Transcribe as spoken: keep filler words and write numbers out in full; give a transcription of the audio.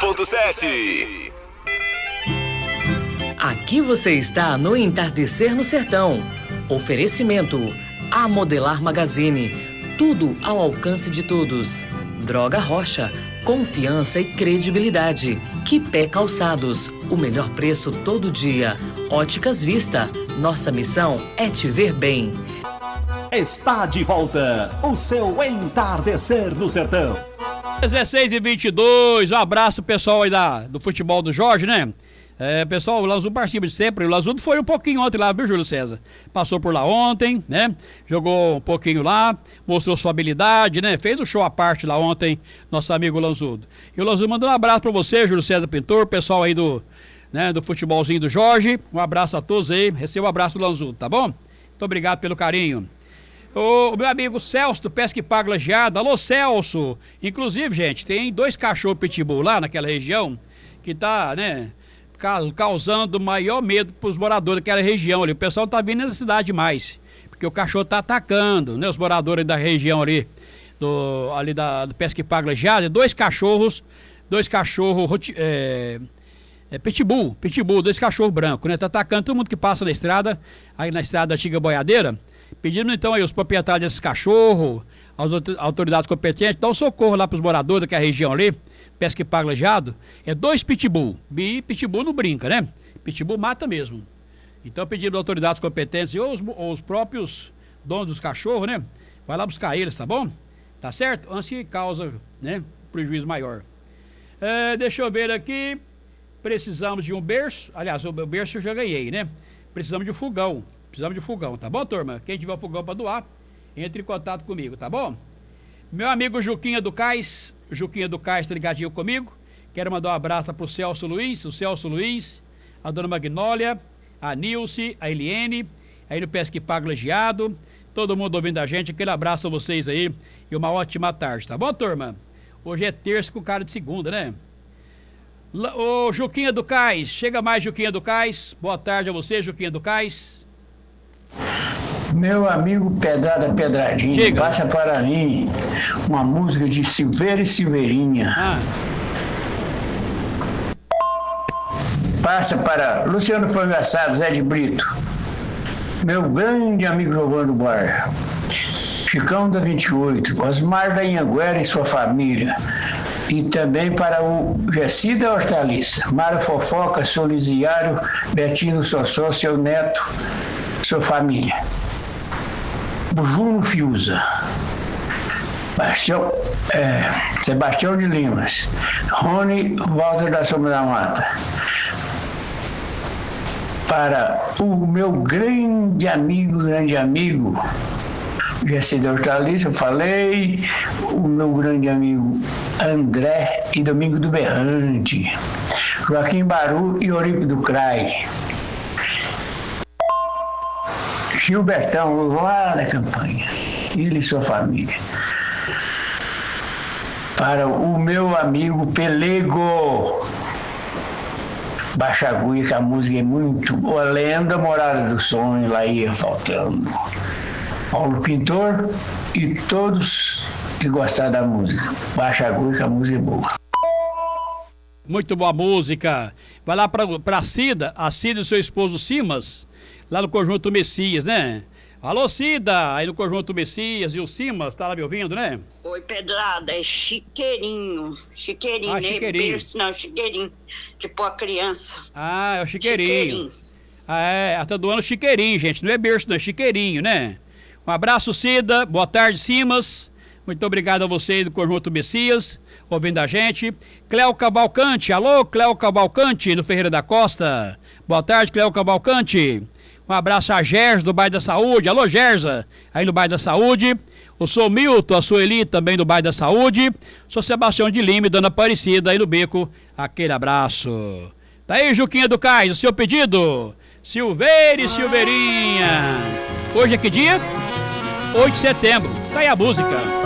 ponto sete. Aqui você está no Entardecer no Sertão. Oferecimento A Modelar Magazine. Tudo ao alcance de todos. Droga Rocha. Confiança e credibilidade. Quipé Calçados. O melhor preço todo dia. Óticas Vista. Nossa missão é te ver bem. Está de volta o seu Entardecer no Sertão. dezesseis e vinte e dois, um abraço pessoal aí da, do futebol do Jorge, né? É, pessoal, o Lazudo participa de sempre. O Lazudo foi um pouquinho ontem lá, viu, Júlio César? Passou por lá ontem, né? Jogou um pouquinho lá, mostrou sua habilidade, né? Fez o show à parte lá ontem, nosso amigo Lazudo. E o Lazudo mandou um abraço pra você, Júlio César Pintor, pessoal aí do, né, do futebolzinho do Jorge. Um abraço a todos aí, receba o um abraço do Lazudo, tá bom? Muito obrigado pelo carinho. O meu amigo Celso do Pesca e Pago Lajeado. Alô, Celso. Inclusive, gente, tem dois cachorros pitbull lá naquela região que tá, né, causando maior medo pros moradores daquela região ali. O pessoal tá vindo na cidade mais, porque o cachorro tá atacando, né, os moradores da região ali, do, ali da, do Pesca e Pago Lajeado. Dois cachorros, dois cachorros, é, é, pitbull, pitbull, dois cachorros brancos, né, tá atacando todo mundo que passa na estrada, aí na estrada da antiga boiadeira. Pedindo então aí os proprietários desses cachorros, as autoridades competentes, dá um socorro lá para os moradores daquela região ali, Pesca e Pago Lajeado. É dois pitbull. E pitbull não brinca, né? Pitbull mata mesmo. Então pedindo às autoridades competentes ou os, ou os próprios donos dos cachorros, né? Vai lá buscar eles, tá bom? Tá certo? Antes que causa, né, prejuízo maior. É, deixa eu ver aqui. Precisamos de um berço. Aliás, o berço eu já ganhei, né? Precisamos de um fogão. Precisamos de um fogão, tá bom, turma? Quem tiver um fogão para doar, entre em contato comigo, tá bom? Meu amigo Juquinha do Cais, Juquinha do Cais tá ligadinho comigo. Quero mandar um abraço pro Celso Luiz, o Celso Luiz, a dona Magnólia, a Nilce, a Eliene, aí no Pesca e Pago Lajeado, todo mundo ouvindo a gente, aquele abraço a vocês aí e uma ótima tarde, tá bom, turma? Hoje é terça com cara de segunda, né? Ô Juquinha do Cais, chega mais Juquinha do Cais, boa tarde a você, Juquinha do Cais. Meu amigo Pedrada Pedradinho, Diga. Passa para mim uma música de Silveira e Silveirinha. Ah. Passa para Luciano Frango Assado, Zé de Brito, meu grande amigo Giovanni Bar, Chicão da vinte e oito, Osmar da Inhanguera e sua família, e também para o Gessi da Hortaliça, Mara Fofoca, seu Lisiário, Betinho Sossó, seu neto, sua família. Juno Fiuza, Bastião, é, Sebastião de Limas, Rony Walter da Sombra da Mata, para o meu grande amigo, grande amigo, Gessi da Hortaliça, eu falei, o meu grande amigo André e Domingo do Berrante, Joaquim Baru e Eurípides do Crai, Gilbertão, lá da campanha, ele e sua família. Para o meu amigo Pelego Baixagui, que a música é muito boa, Lenda, Morada do Sonho, lá ia faltando. Paulo Pintor e todos que gostaram da música. Baixagui, que a música é boa. Muito boa música. Vai lá para a Cida, a Cida e seu esposo Simas, lá no Conjunto Messias, né? Alô, Cida, aí no Conjunto Messias e o Simas, tá lá me ouvindo, né? Oi, Pedrada, é chiqueirinho, chiqueirinho, ah, né? Chiqueirinho. Berço, não, chiqueirinho, tipo a criança. Ah, é o chiqueirinho. Chiqueirinho. Ah, é, tá doando chiqueirinho, gente, não é berço, não, é chiqueirinho, né? Um abraço, Cida, boa tarde, Simas, muito obrigado a você do Conjunto Messias, ouvindo a gente. Cléo Cavalcante, alô, Cléo Cavalcante, no Ferreira da Costa, boa tarde, Cléo Cavalcante. Um abraço a Gersa do Bairro da Saúde. Alô, Gersa, aí no Bairro da Saúde. Eu sou Milton, a Sueli também do Bairro da Saúde. Sou Sebastião de Lima e Dona Aparecida aí no Beco. Aquele abraço. Tá aí, Juquinha do Cais, o seu pedido? Silveira e Silveirinha. Hoje é que dia? oito de setembro. Tá aí a música.